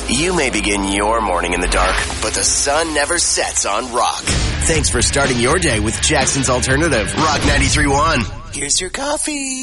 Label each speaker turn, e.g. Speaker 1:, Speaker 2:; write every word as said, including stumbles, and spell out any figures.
Speaker 1: You may begin your morning in the dark, but the sun never sets on Rock. Thanks for starting your day with Jackson's Alternative, Rock ninety-three point one. Here's your coffee.